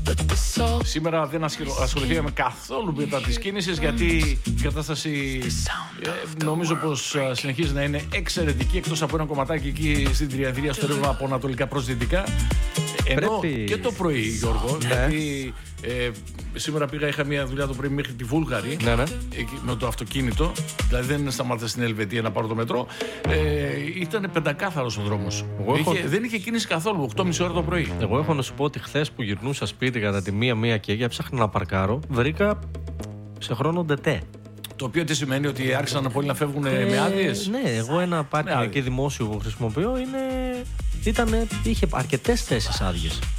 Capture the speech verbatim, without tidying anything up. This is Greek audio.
Σήμερα δεν ασχοληθήκαμε καθόλου μετά της κίνησης, γιατί η κατάσταση ε, νομίζω πως συνεχίζει να είναι εξαιρετική, εκτός από ένα κομματάκι εκεί στην Τριανδρία στο ρεύμα από ανατολικά προς δυτικά. Ενώ Πρέπει... και το πρωί, Γιώργο, ναι. γιατί ε, σήμερα πήγα, είχα μια δουλειά το πρωί μέχρι τη Βούλγαρη, ναι, ναι. με το αυτοκίνητο, δηλαδή δεν σταμάτησα στην Ελβετία να πάρω το μετρό. Ε, ήταν πεντακάθαρος ο δρόμος. Έχω... Είχε, δεν είχε κίνηση καθόλου, οκτώ και μισή ώρα το πρωί. Εγώ έχω να σου πω ότι χθες που γυρνούσα σπίτι κατά τη μία μία και έψαχνα να παρκάρω, βρήκα σε χρόνο ντετέ. Το οποίο τι σημαίνει, ότι άρχισαν πολύ να φεύγουν ε, με άδειες. Ναι, εγώ ένα πάρκινγκ εκεί δημόσιο που χρησιμοποιώ είναι, ήτανε, είχε αρκετές θέσεις άδειες.